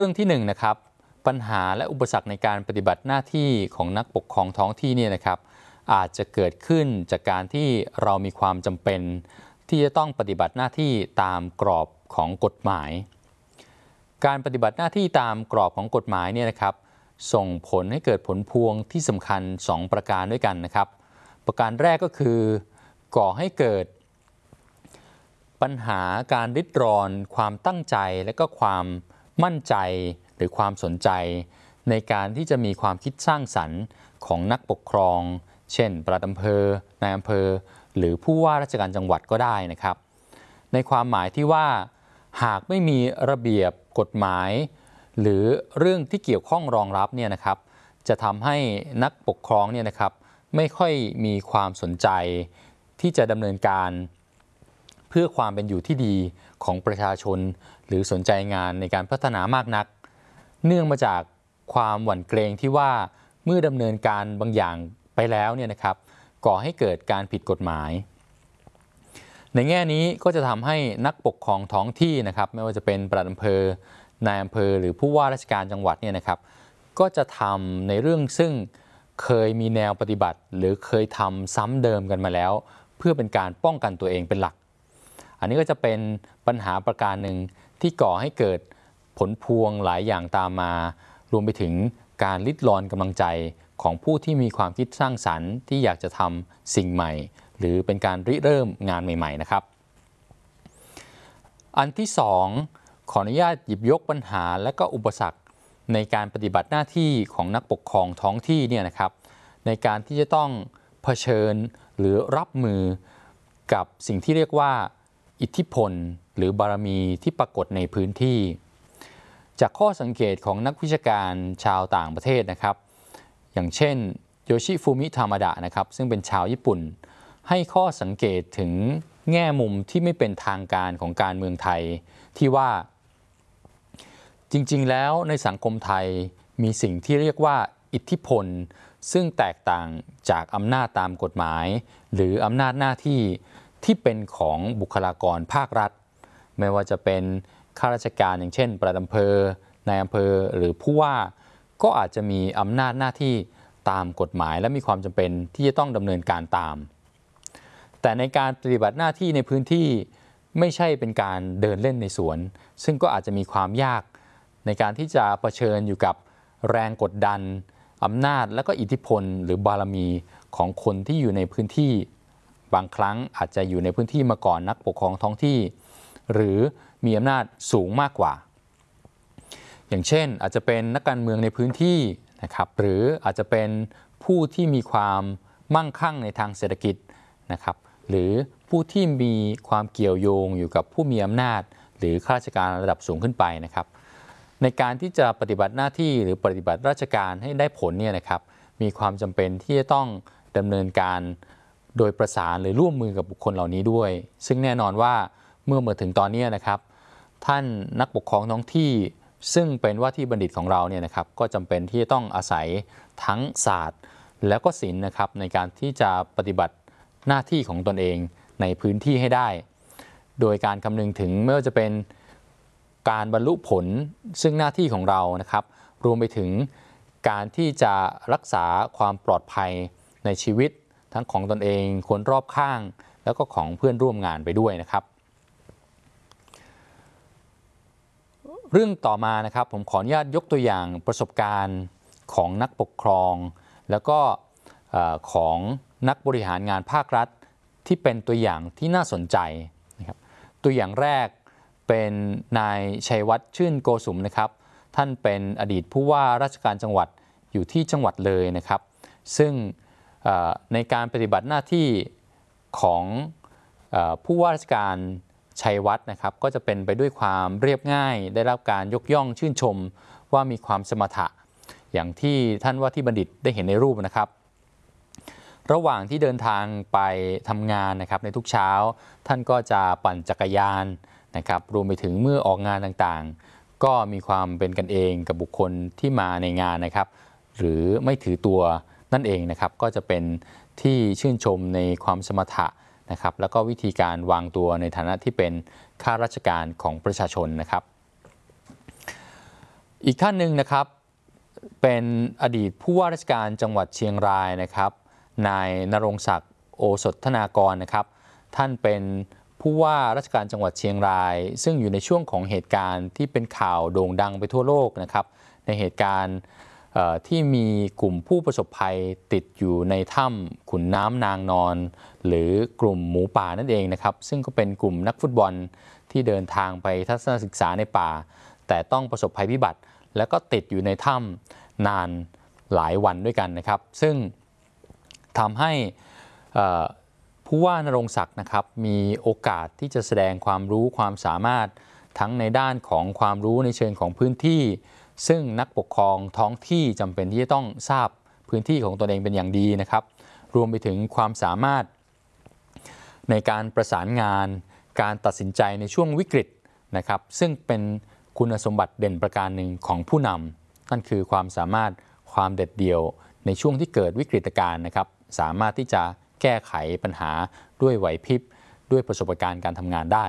เรื่องที่1นะครับปัญหาและอุปสรรคในการปฏิบัติหน้าที่ของนักปกครองท้องที่เนี่ยนะครับอาจจะเกิดขึ้นจากการที่เรามีความจำเป็นที่จะต้องปฏิบัติหน้าที่ตามกรอบของกฎหมายการปฏิบัติหน้าที่ตามกรอบของกฎหมายเนี่ยนะครับส่งผลให้เกิดผลพวงที่สำคัญ2ประการด้วยกันนะครับประการแรกก็คือก่อให้เกิดปัญหาการริดรอนความตั้งใจและก็ความมั่นใจหรือความสนใจในการที่จะมีความคิดสร้างสรรค์ของนักปกครองเช่นปลัดอำเภอนายอำเภอหรือผู้ว่าราชการจังหวัดก็ได้นะครับในความหมายที่ว่าหากไม่มีระเบียบกฎหมายหรือเรื่องที่เกี่ยวข้องรองรับเนี่ยนะครับจะทำให้นักปกครองเนี่ยนะครับไม่ค่อยมีความสนใจที่จะดำเนินการเพื่อความเป็นอยู่ที่ดีของประชาชนหรือสนใจงานในการพัฒนามากนักเนื่องมาจากความหวั่นเกรงที่ว่าเมื่อดำเนินการบางอย่างไปแล้วเนี่ยนะครับก่อให้เกิดการผิดกฎหมายในแง่นี้ก็จะทำให้นักปกครองท้องที่นะครับไม่ว่าจะเป็นปลัดอำเภอนายอำเภอหรือผู้ว่าราชการจังหวัดเนี่ยนะครับก็จะทำในเรื่องซึ่งเคยมีแนวปฏิบัติหรือเคยทำซ้ำเดิมกันมาแล้วเพื่อเป็นการป้องกันตัวเองเป็นหลักอันนี้ก็จะเป็นปัญหาประการหนึ่งที่ก่อให้เกิดผลพวงหลายอย่างตามมารวมไปถึงการลิดรอนกำลังใจของผู้ที่มีความคิดสร้างสรรค์ที่อยากจะทำสิ่งใหม่หรือเป็นการริเริ่มงานใหม่ๆนะครับอันที่2ขออนุญาตหยิบยกปัญหาและก็อุปสรรคในการปฏิบัติหน้าที่ของนักปกครองท้องที่เนี่ยนะครับในการที่จะต้องเผชิญหรือรับมือกับสิ่งที่เรียกว่าอิทธิพลหรือบารมีที่ปรากฏในพื้นที่จากข้อสังเกตของนักวิชาการชาวต่างประเทศนะครับอย่างเช่นโยชิฟูมิธามาดะนะครับซึ่งเป็นชาวญี่ปุ่นให้ข้อสังเกตถึงแง่มุมที่ไม่เป็นทางการของการเมืองไทยที่ว่าจริงๆแล้วในสังคมไทยมีสิ่งที่เรียกว่าอิทธิพลซึ่งแตกต่างจากอำนาจตามกฎหมายหรืออำนาจหน้าที่ที่เป็นของบุคลากรภาครัฐไม่ว่าจะเป็นข้าราชการอย่างเช่นปลัดอำเภอนายอำเภอหรือผู้ว่าก็อาจจะมีอำนาจหน้าที่ตามกฎหมายและมีความจำเป็นที่จะต้องดำเนินการตามแต่ในการปฏิบัติหน้าที่ในพื้นที่ไม่ใช่เป็นการเดินเล่นในสวนซึ่งก็อาจจะมีความยากในการที่จะเผชิญอยู่กับแรงกดดันอำนาจและก็อิทธิพลหรือบารมีของคนที่อยู่ในพื้นที่บางครั้งอาจจะอยู่ในพื้นที่มาก่อนนักปกครองท้องที่หรือมีอำนาจสูงมากกว่าอย่างเช่นอาจจะเป็นนักการเมืองในพื้นที่นะครับหรืออาจจะเป็นผู้ที่มีความมั่งคั่งในทางเศรษฐกิจนะครับหรือผู้ที่มีความเกี่ยวโยงอยู่กับผู้มีอำนาจหรือข้าราชการระดับสูงขึ้นไปนะครับในการที่จะปฏิบัติหน้าที่หรือปฏิบัติราชการให้ได้ผลเนี่ยนะครับมีความจำเป็นที่จะต้องดำเนินการโดยประสานหรือร่วมมือกับบุคคลเหล่านี้ด้วยซึ่งแน่นอนว่าเมื่อมาถึงตอนนี้นะครับท่านนักปกครองท้องที่ซึ่งเป็นว่าที่บัณฑิตของเราเนี่ยนะครับก็จำเป็นที่จะต้องอาศัยทั้งศาสตร์แล้วก็ศิลป์นะครับในการที่จะปฏิบัติหน้าที่ของตนเองในพื้นที่ให้ได้โดยการคำนึงถึงไม่ว่าจะเป็นการบรรลุผลซึ่งหน้าที่ของเรานะครับรวมไปถึงการที่จะรักษาความปลอดภัยในชีวิตทั้งของตนเองคนรอบข้างแล้วก็ของเพื่อนร่วมงานไปด้วยนะครับเรื่องต่อมานะครับผมขออนุญาตยกตัวอย่างประสบการณ์ของนักปกครองแล้วก็ของนักบริหารงานภาครัฐที่เป็นตัวอย่างที่น่าสนใจนะครับตัวอย่างแรกเป็นนายชัยวัฒน์ชื่นโกสุมนะครับท่านเป็นอดีตผู้ว่าราชการจังหวัดอยู่ที่จังหวัดเลยนะครับซึ่งในการปฏิบัติหน้าที่ของผู้ว่าราชการชัยวัฒน์นะครับก็จะเป็นไปด้วยความเรียบง่ายได้รับการยกย่องชื่นชมว่ามีความสมถะอย่างที่ท่านว่าที่บัณฑิตได้เห็นในรูปนะครับระหว่างที่เดินทางไปทำงานนะครับในทุกเช้าท่านก็จะปั่นจักรยานนะครับรวมไปถึงเมื่อออกงานต่างๆก็มีความเป็นกันเองกับบุคคลที่มาในงานนะครับหรือไม่ถือตัวนั่นเองนะครับก็จะเป็นที่ชื่นชมในความสมถะนะครับแล้วก็วิธีการวางตัวในฐานะที่เป็นข้าราชการของประชาชนนะครับอีกท่านหนึ่งนะครับเป็นอดีตผู้ว่าราชการจังหวัดเชียงรายนะครับนายณรงค์ศักดิ์โอสถธนากรนะครับท่านเป็นผู้ว่าราชการจังหวัดเชียงรายซึ่งอยู่ในช่วงของเหตุการณ์ที่เป็นข่าวโด่งดังไปทั่วโลกนะครับในเหตุการณ์ที่มีกลุ่มผู้ประสบภัยติดอยู่ในถ้ำขุนน้ำนางนอนหรือกลุ่มหมูป่านั่นเองนะครับซึ่งก็เป็นกลุ่มนักฟุตบอลที่เดินทางไปทัศนศึกษาในป่าแต่ต้องประสบภัยพิบัติแล้วก็ติดอยู่ในถ้ำนานหลายวันด้วยกันนะครับซึ่งทำให้ผู้ว่าณรงค์ศักดิ์นะครับมีโอกาสที่จะแสดงความรู้ความสามารถทั้งในด้านของความรู้ในเชิงของพื้นที่ซึ่งนักปกครองท้องที่จำเป็นที่จะต้องทราบพื้นที่ของตนเองเป็นอย่างดีนะครับรวมไปถึงความสามารถในการประสานงานการตัดสินใจในช่วงวิกฤตนะครับซึ่งเป็นคุณสมบัติเด่นประการหนึ่งของผู้นำนั่นคือความสามารถความเด็ดเดี่ยวในช่วงที่เกิดวิกฤตการณ์นะครับสามารถที่จะแก้ไขปัญหาด้วยไหวพริบด้วยประสบการณ์การทำงานได้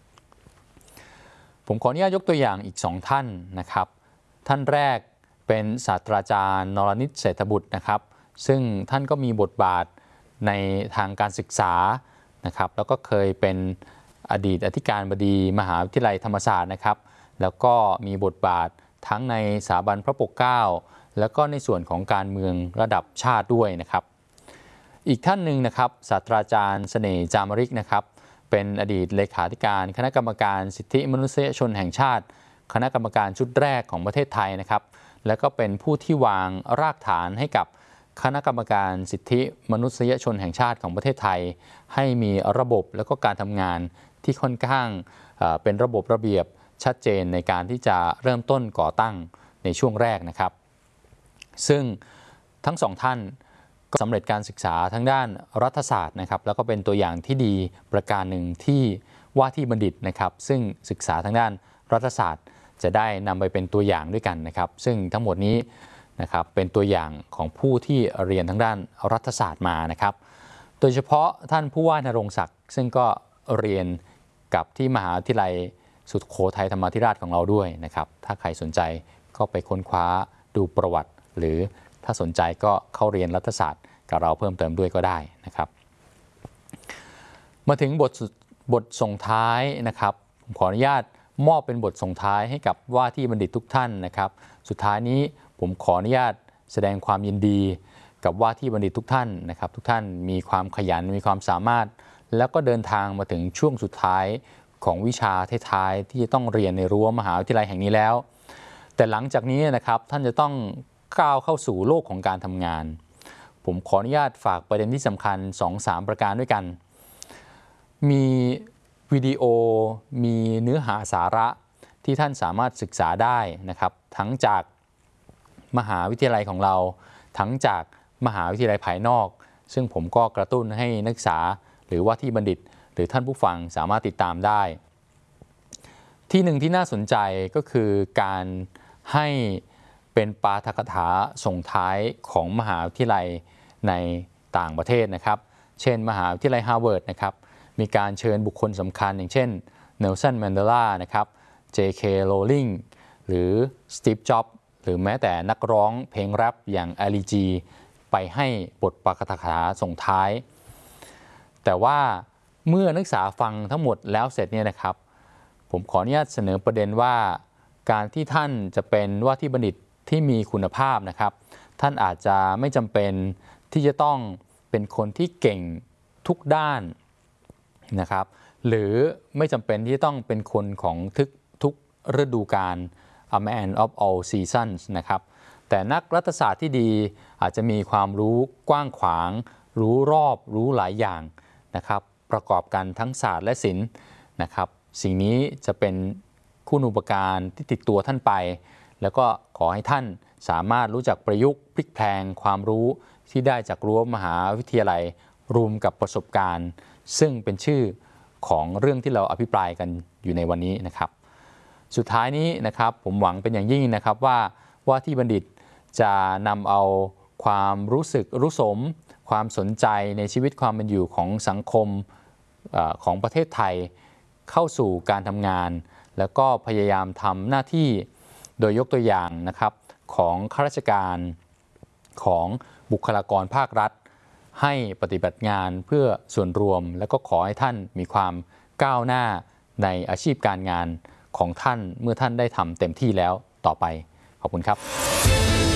ผมขออนุญาตยกตัวอย่างอีก2ท่านนะครับท่านแรกเป็นศาสตราจารย์นรนิต เศรษฐบุตรนะครับซึ่งท่านก็มีบทบาทในทางการศึกษานะครับแล้วก็เคยเป็นอดีตอธิการบดีมหาวิทยาลัยธรรมศาสตร์นะครับแล้วก็มีบทบาททั้งในสถาบันพระปกเกล้าแล้วก็ในส่วนของการเมืองระดับชาติด้วยนะครับอีกท่านหนึ่งนะครับศาสตราจารย์เสน่ห์จามริกนะครับเป็นอดีตเลขาธิการคณะกรรมการสิทธิมนุษยชนแห่งชาติคณะกรรมการชุดแรกของประเทศไทยนะครับและก็เป็นผู้ที่วางรากฐานให้กับคณะกรรมการสิทธิมนุษยชนแห่งชาติของประเทศไทยให้มีระบบและก็การทำงานที่ค่อนข้างเป็นระบบระเบียบชัดเจนในการที่จะเริ่มต้นก่อตั้งในช่วงแรกนะครับซึ่งทั้งสองท่านก็สำเร็จการศึกษาทั้งด้านรัฐศาสตร์นะครับแล้วก็เป็นตัวอย่างที่ดีประการหนึ่งที่ว่าที่บัณฑิตนะครับซึ่งศึกษาทางด้านรัฐศาสตร์จะได้นำไปเป็นตัวอย่างด้วยกันนะครับซึ่งทั้งหมดนี้นะครับเป็นตัวอย่างของผู้ที่เรียนทางด้านรัฐศาสตร์มานะครับโดยเฉพาะท่านผู้ว่าณรงค์ศักดิ์ซึ่งก็เรียนกับที่มหาวิทยาลัยสุโขทัยธรรมาธิราชของเราด้วยนะครับถ้าใครสนใจก็ไปค้นคว้าดูประวัติหรือถ้าสนใจก็เข้าเรียนรัฐศาสตร์กับเราเพิ่มเติมด้วยก็ได้นะครับมาถึงบทส่งท้ายนะครับผมขออนุญาตมอบเป็นบทส่งท้ายให้กับว่าที่บัณฑิตทุกท่านนะครับสุดท้ายนี้ผมขออนุญาตแสดงความยินดีกับว่าที่บัณฑิตทุกท่านนะครับทุกท่านมีความขยันมีความสามารถแล้วก็เดินทางมาถึงช่วงสุดท้ายของวิชาท้ายๆที่จะต้องเรียนในรั้วมหาวิทยาลัยแห่งนี้แล้วแต่หลังจากนี้นะครับท่านจะต้องก้าวเข้าสู่โลกของการทำงานผมขออนุญาตฝากประเด็นที่สำคัญ 2-3 ประการด้วยกันมีวิดีโอมีเนื้อหาสาระที่ท่านสามารถศึกษาได้นะครับทั้งจากมหาวิทยาลัยของเราทั้งจากมหาวิทยาลัยภายนอกซึ่งผมก็กระตุ้นให้นักศึกษาหรือว่าที่บัณฑิตหรือท่านผู้ฟังสามารถติดตามได้ที่หนึ่งที่น่าสนใจก็คือการให้เป็นปาฐกถาส่งท้ายของมหาวิทยาลัยในต่างประเทศนะครับเช่นมหาวิทยาลัยฮาร์วาร์ดนะครับมีการเชิญบุคคลสำคัญอย่างเช่นเนลสันแมนเดลานะครับ J.K. Rowling หรือสตีฟ จ็อบส์หรือแม้แต่นักร้องเพลงแรปอย่างอาลีจีไปให้บทปาฐกถาส่งท้ายแต่ว่าเมื่อนักศึกษาฟังทั้งหมดแล้วเสร็จเนี่ยนะครับผมขออนุญาตเสนอประเด็นว่าการที่ท่านจะเป็นว่าที่บัณฑิตที่มีคุณภาพนะครับท่านอาจจะไม่จำเป็นที่จะต้องเป็นคนที่เก่งทุกด้านนะครับหรือไม่จำเป็นที่จะต้องเป็นคนของทุกฤดูกาล A man of all seasons นะครับแต่นักรัฐศาสตร์ที่ดีอาจจะมีความรู้กว้างขวางรู้รอบรู้หลายอย่างนะครับประกอบกันทั้งศาสตร์และศิลป์นะครับสิ่งนี้จะเป็นคุณูปการที่ติดตัวท่านไปแล้วก็ขอให้ท่านสามารถรู้จักประยุกต์พลิกแพลงความรู้ที่ได้จากรั้วมหาวิทยาลัยรวมกับประสบการณ์ซึ่งเป็นชื่อของเรื่องที่เราอภิปรายกันอยู่ในวันนี้นะครับสุดท้ายนี้นะครับผมหวังเป็นอย่างยิ่งนะครับว่าที่บัณฑิตจะนำเอาความรู้สึกรู้สมความสนใจในชีวิตความเป็นอยู่ของสังคมของประเทศไทยเข้าสู่การทำงานแล้วก็พยายามทำหน้าที่โดยยกตัวอย่างนะครับของข้าราชการของบุคลากรภาครัฐให้ปฏิบัติงานเพื่อส่วนรวมและก็ขอให้ท่านมีความก้าวหน้าในอาชีพการงานของท่านเมื่อท่านได้ทำเต็มที่แล้วต่อไปขอบคุณครับ